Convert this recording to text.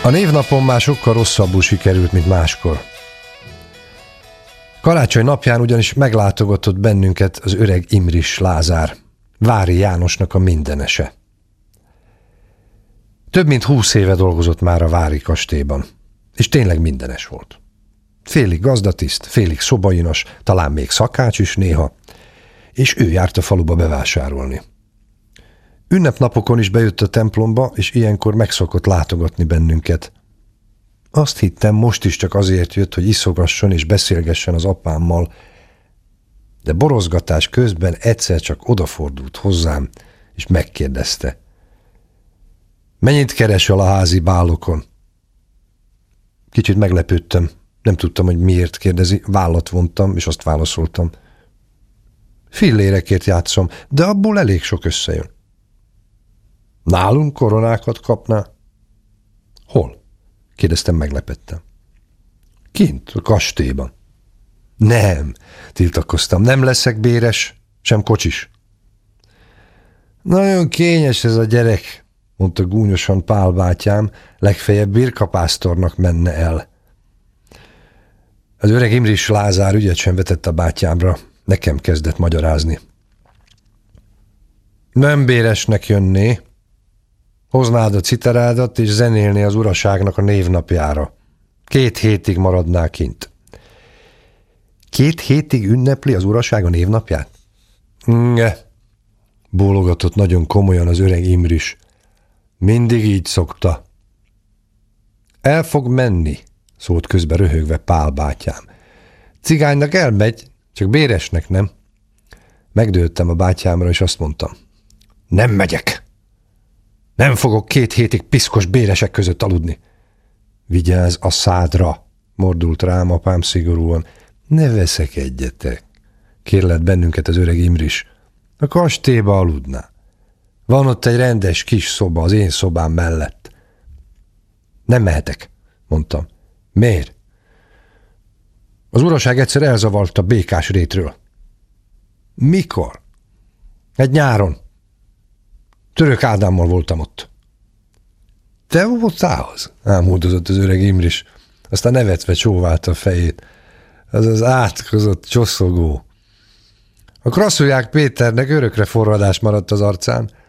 A névnapon már sokkal rosszabbul sikerült, mint máskor. Karácsony napján ugyanis meglátogatott bennünket az öreg Imris Lázár, Vári Jánosnak a mindenese. Több mint 20 éve dolgozott már a vári kastélyban, és tényleg mindenes volt. Félig gazdatiszt, félig szobainas, talán még szakács is néha, és ő járt a faluba bevásárolni. Ünnepnapokon is bejött a templomba, és ilyenkor megszokott látogatni bennünket. Azt hittem, most is csak azért jött, hogy iszogasson és beszélgessen az apámmal, de borozgatás közben egyszer csak odafordult hozzám, és megkérdezte. Mennyit keresel a házi bálokon? Kicsit meglepődtem, nem tudtam, hogy miért kérdezi, vállat vontam, és azt válaszoltam. Fillérekért játszom, de abból elég sok összejön. Nálunk koronákat kapná? Hol? Kérdeztem meglepettem. Kint, a kastélyban. Nem, tiltakoztam, nem leszek béres, sem kocsis. Nagyon kényes ez a gyerek, mondta gúnyosan Pál bátyám, legfeljebb birkapásztornak menne el. Az öreg Imris Lázár ügyet sem vetett a bátyámra, nekem kezdett magyarázni. Nem béresnek jönné, hoznád a citerádat, és zenélné az uraságnak a névnapjára. 2 hétig maradnál kint. 2 hétig ünnepli az uraság a névnapját? Nge, bólogatott nagyon komolyan az öreg Imris. Mindig így szokta. El fog menni, szólt közbe röhögve Pál bátyám. Cigánynak elmegy, csak béresnek nem. Megdőltem a bátyámra, és azt mondtam. Nem megyek. Nem fogok 2 hétig piszkos béresek között aludni. Vigyázz a szádra, mordult rám apám szigorúan. Ne veszekedjetek, kérlelt bennünket az öreg Imris. A kastélyba aludná. Van ott egy rendes kis szoba az én szobám mellett. Nem mehetek, mondtam. Miért? Az uraság egyszer elzavart a Békás rétről. Mikor? Egy nyáron. Török Ádámmal voltam ott. Te voltál az? Ámuldozott az öreg Imris. Aztán nevetve csóválta a fejét. Az az átkozott csosszogó. A Krasszolják Péternek örökre forradás maradt az arcán.